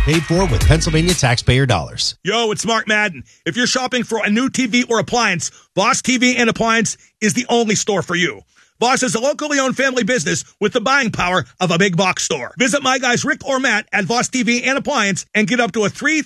Paid for with Pennsylvania taxpayer dollars. Yo, it's Mark Madden. If you're shopping for a new TV or appliance, Voss TV and Appliance is the only store for you. Voss is a locally owned family business with the buying power of a big box store. Visit my guys Rick or Matt at Voss TV and Appliance and get up to a